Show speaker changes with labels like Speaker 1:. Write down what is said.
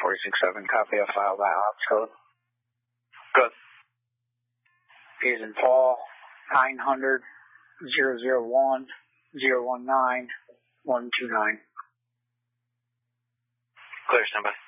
Speaker 1: 467, copy a file by ops code.
Speaker 2: Good.
Speaker 1: P as in Paul, 900 001 019 129.
Speaker 2: Clear, standby.